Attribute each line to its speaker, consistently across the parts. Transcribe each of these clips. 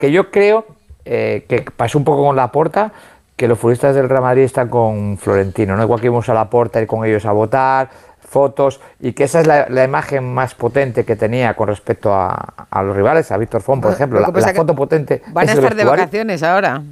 Speaker 1: que yo creo que pasó un poco con Laporta, que los futbolistas del Real Madrid están con Florentino, ¿no? Igual que íbamos a Laporta, ir con ellos a votar, fotos, y que esa es la imagen más potente que tenía con respecto a los rivales, a Víctor Font, por ejemplo, la foto potente.
Speaker 2: Van a estar de vacaciones ahora.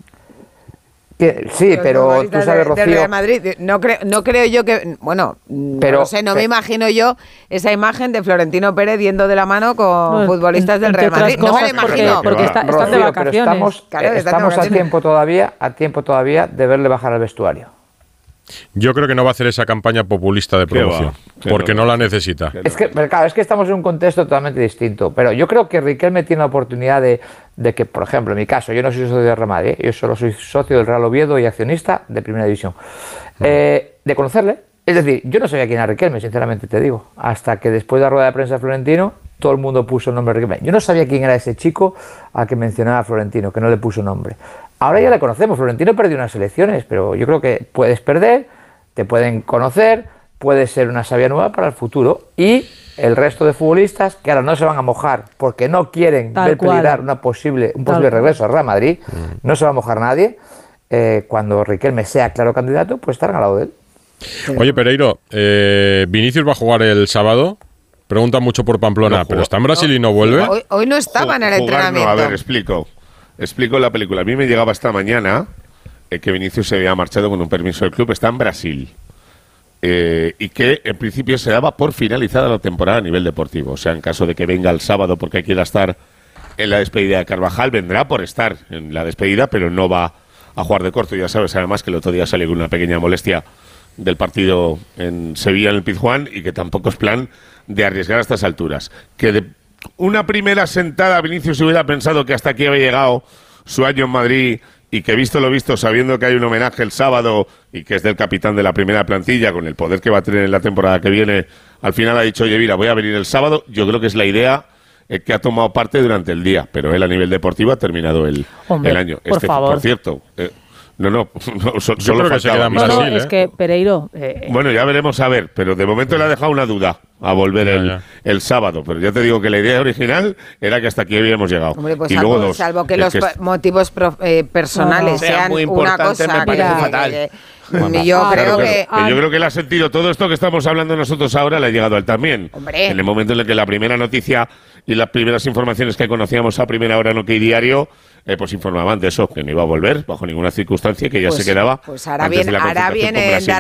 Speaker 1: Sí, pero tú sabes, Rocío...
Speaker 2: De Real Madrid. No creo yo que... Bueno, pero, no sé, no me imagino yo esa imagen de Florentino Pérez yendo de la mano con futbolistas del Real Madrid. No me lo imagino.
Speaker 3: Porque están de vacaciones.
Speaker 1: Pero estamos a tiempo todavía de verle bajar al vestuario.
Speaker 4: Yo creo que no va a hacer esa campaña populista de promoción, porque no la necesita.
Speaker 1: Es que estamos en un contexto totalmente distinto, pero yo creo que Riquelme tiene la oportunidad de que, por ejemplo, en mi caso, yo no soy socio del Real Madrid, yo solo soy socio del Real Oviedo y accionista de Primera División, de conocerle. Es decir, yo no sabía quién era Riquelme, sinceramente te digo, hasta que después de la rueda de prensa de Florentino, todo el mundo puso el nombre de Riquelme. Yo no sabía quién era ese chico al que mencionaba Florentino, que no le puso nombre. Ahora ya le conocemos, Florentino perdió unas elecciones, pero yo creo que puedes perder, te pueden conocer, puede ser una savia nueva para el futuro. Y el resto de futbolistas que ahora no se van a mojar porque no quieren ver peligrar un posible regreso al Real Madrid, no se va a mojar nadie, cuando Riquelme sea claro candidato, pues estarán al lado de él.
Speaker 4: Oye, Pereiro, Vinicius va a jugar el sábado. Pregunta mucho por Pamplona, pero está en Brasil y no vuelve.
Speaker 2: Hoy no estaba en el entrenamiento.
Speaker 5: A ver, explico la película. A mí me llegaba esta mañana que Vinicius se había marchado con un permiso del club, está en Brasil. Y que en principio se daba por finalizada la temporada a nivel deportivo. O sea, en caso de que venga el sábado porque quiera estar en la despedida de Carvajal, vendrá por estar en la despedida, pero no va a jugar de corto. Ya sabes, además, que el otro día salió con una pequeña molestia del partido en Sevilla, en el Pizjuán, y que tampoco es plan de arriesgar a estas alturas. Que de una primera sentada Vinicius hubiera pensado que hasta aquí había llegado su año en Madrid y que visto lo visto, sabiendo que hay un homenaje el sábado y que es del capitán de la primera plantilla, con el poder que va a tener en la temporada que viene, al final ha dicho, oye, mira, voy a venir el sábado. Yo creo que es la idea que ha tomado parte durante el día, pero él a nivel deportivo ha terminado el año.
Speaker 3: Por favor.
Speaker 5: Por cierto... No,
Speaker 4: solo
Speaker 5: creo que se queda en Brasil,
Speaker 3: es que Pereiro...
Speaker 5: Bueno, ya veremos a ver, pero de momento le ha dejado una duda a volver el sábado, pero ya te digo que la idea original era que hasta aquí habíamos llegado.
Speaker 2: Hombre, pues
Speaker 5: y
Speaker 2: salvo que los motivos personales sean
Speaker 6: muy
Speaker 2: una
Speaker 6: importante,
Speaker 2: cosa
Speaker 6: me parece fatal.
Speaker 2: Yo
Speaker 5: creo que él ha sentido todo esto que estamos hablando nosotros ahora, le ha llegado a él también.
Speaker 2: Hombre.
Speaker 5: En el momento en el que la primera noticia y las primeras informaciones que conocíamos a primera hora en OK Diario, pues informaban de eso, que no iba a volver bajo ninguna circunstancia, que ya se quedaba.
Speaker 2: Pues hará bien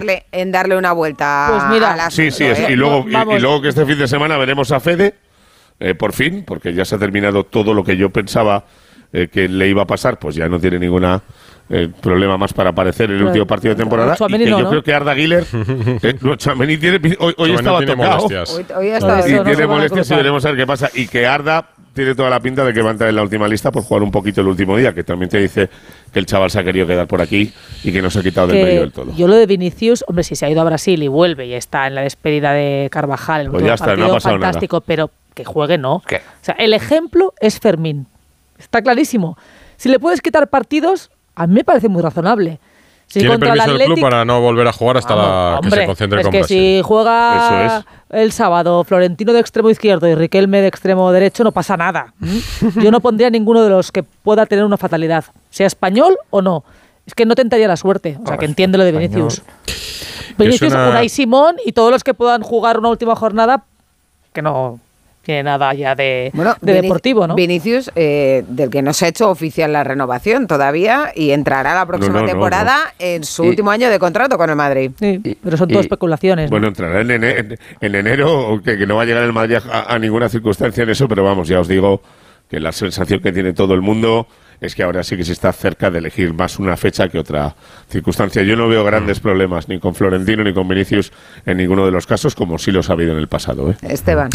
Speaker 2: en darle una vuelta.
Speaker 3: Pues mira,
Speaker 2: a la
Speaker 5: sí, y luego que este fin de semana veremos a Fede, por fin, porque ya se ha terminado todo lo que yo pensaba que le iba a pasar, pues ya no tiene ninguna problema más para aparecer en el último partido de temporada. Y que yo creo que Arda Güler, Tchouaméni hoy estaba tocado.
Speaker 2: Hoy estaba
Speaker 5: y tiene molestias y veremos a ver qué pasa. Y que Arda tiene toda la pinta de que va a entrar en la última lista por jugar un poquito el último día, que también te dice que el chaval se ha querido quedar por aquí y que no se ha quitado del medio del todo.
Speaker 3: Yo lo de Vinicius, hombre, si se ha ido a Brasil y vuelve y está en la despedida de Carvajal, el último partido, no ha pasado fantástico, nada. Pero que juegue no. ¿Qué? O sea, el ejemplo es Fermín. Está clarísimo. Si le puedes quitar partidos, a mí me parece muy razonable. Si
Speaker 4: tiene permiso del club para no volver a jugar hasta que se concentre con Brasil.
Speaker 3: Es que si juega el sábado Florentino de extremo izquierdo y Riquelme de extremo derecho, no pasa nada. Yo no pondría ninguno de los que pueda tener una fatalidad, sea español o no. Es que no tentaría la suerte. O sea, que entiende lo de Vinicius. Vinicius, Unai Simón y todos los que puedan jugar una última jornada, que no tiene nada ya de deportivo, ¿no?
Speaker 2: Vinicius, del que no se ha hecho oficial la renovación todavía y entrará la próxima temporada en su último año de contrato con el Madrid.
Speaker 3: Sí, pero son todo especulaciones.
Speaker 5: Bueno, entrará en enero, que no va a llegar el Madrid a ninguna circunstancia en eso, pero vamos, ya os digo que la sensación que tiene todo el mundo es que ahora sí que se está cerca de elegir más una fecha que otra circunstancia. Yo no veo grandes problemas ni con Florentino ni con Vinicius en ninguno de los casos, como sí los ha habido en el pasado.
Speaker 2: Esteban.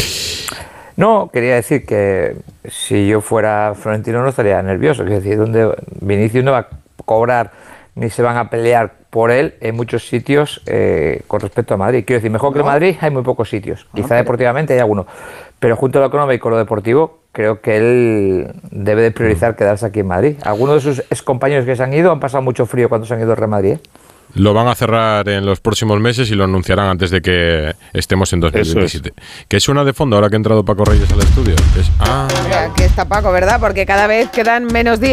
Speaker 1: No, quería decir que si yo fuera Florentino no estaría nervioso. Es decir, donde Vinicius no va a cobrar ni se van a pelear por él en muchos sitios con respecto a Madrid. Quiero decir, mejor que el Madrid hay muy pocos sitios. Quizá deportivamente hay alguno. Pero junto a lo económico y lo deportivo, creo que él debe de priorizar quedarse aquí en Madrid. Algunos de sus excompañeros que se han ido han pasado mucho frío cuando se han ido al Real Madrid.
Speaker 4: Lo van a cerrar en los próximos meses y lo anunciarán antes de que estemos en 2027. ¿Qué suena de fondo ahora que ha entrado Paco Reyes al estudio?
Speaker 2: Aquí está Paco, ¿verdad? Porque cada vez quedan menos días.